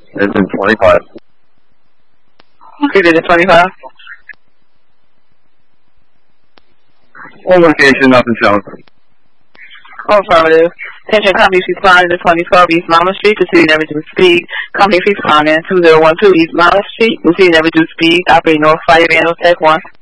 It's in 25. Okay, did it 25? One location, nothing shown. Affirmative. Attention, company responding to 24 East Mama Street, proceeding at reduced speed. Company responding 2012 East Mama Street, proceeding at reduced speed, operating North Fire Manual Tech 1.